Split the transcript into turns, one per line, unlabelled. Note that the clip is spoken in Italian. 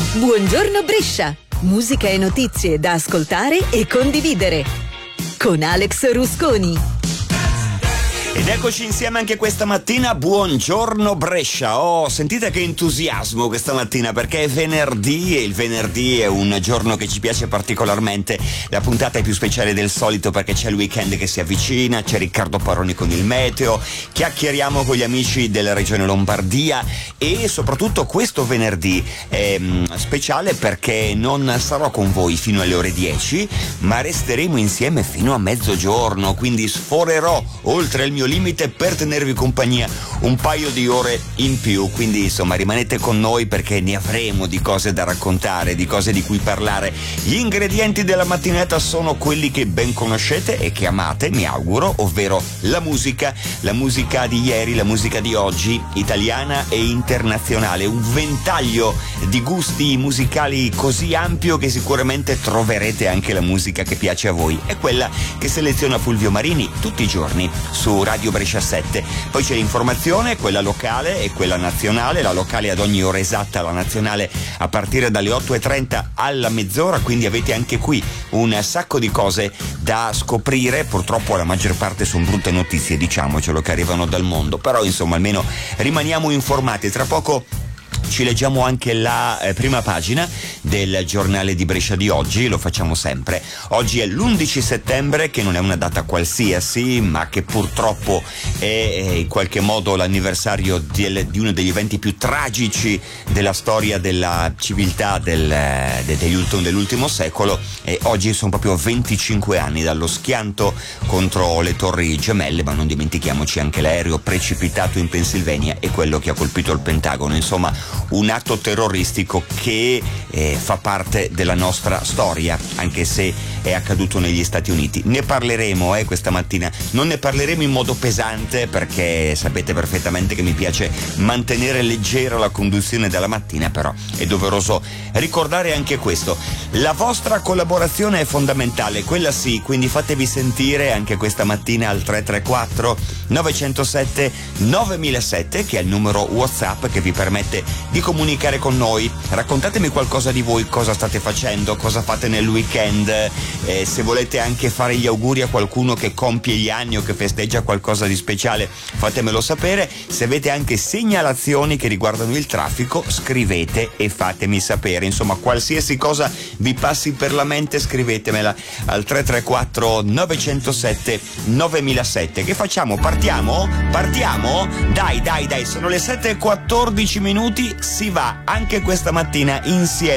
Buongiorno Brescia, musica e notizie da ascoltare e condividere con Alex Rusconi.
Ed eccoci insieme anche questa mattina. Buongiorno Brescia. Oh, sentite che entusiasmo questa mattina, perché è venerdì e il venerdì è un giorno che ci piace particolarmente. La puntata è più speciale del solito perché c'è il weekend che si avvicina, c'è Riccardo Paroni con il meteo, chiacchieriamo con gli amici della regione Lombardia e soprattutto questo venerdì è speciale perché non sarò con voi fino alle ore 10, ma resteremo insieme fino a mezzogiorno, quindi sforerò oltre il mio limite per tenervi compagnia un paio di ore in più, quindi insomma rimanete con noi perché ne avremo di cose da raccontare, di cose di cui parlare. Gli ingredienti della mattinata sono quelli che ben conoscete e che amate, mi auguro, ovvero la musica di ieri, la musica di oggi, italiana e internazionale, un ventaglio di gusti musicali così ampio che sicuramente troverete anche la musica che piace a voi, è quella che seleziona Fulvio Marini tutti i giorni su Radio Brescia 7. Poi c'è l'informazione, quella locale e quella nazionale, la locale ad ogni ora esatta, la nazionale a partire dalle 8:30 alla mezz'ora, quindi avete anche qui un sacco di cose da scoprire. Purtroppo la maggior parte sono brutte notizie, diciamocelo, che arrivano dal mondo, però insomma almeno rimaniamo informati. Tra poco ci leggiamo anche la prima pagina del giornale di Brescia di oggi, lo facciamo sempre. Oggi è l'11 settembre, che non è una data qualsiasi, ma che purtroppo è in qualche modo l'anniversario di uno degli eventi più tragici della storia della civiltà dell'ultimo secolo. E oggi sono proprio 25 anni dallo schianto contro le Torri Gemelle, ma non dimentichiamoci anche l'aereo precipitato in Pennsylvania e quello che ha colpito il Pentagono. Insomma, un atto terroristico che fa parte della nostra storia, anche se è accaduto negli Stati Uniti. Ne parleremo questa mattina, non ne parleremo in modo pesante perché sapete perfettamente che mi piace mantenere leggera la conduzione della mattina, però è doveroso ricordare anche questo. La vostra collaborazione è fondamentale, quella sì, quindi fatevi sentire anche questa mattina al 334 907 9007, che è il numero WhatsApp che vi permette di comunicare con noi. Raccontatemi qualcosa di voi, cosa state facendo, cosa fate nel weekend, se volete anche fare gli auguri a qualcuno che compie gli anni o che festeggia qualcosa di speciale, fatemelo sapere. Se avete anche segnalazioni che riguardano il traffico, scrivete e fatemi sapere. Insomma, qualsiasi cosa vi passi per la mente, scrivetemela al 334 907 9007. Che facciamo? Partiamo? Dai, sono le 7:14 minuti, si va anche questa mattina insieme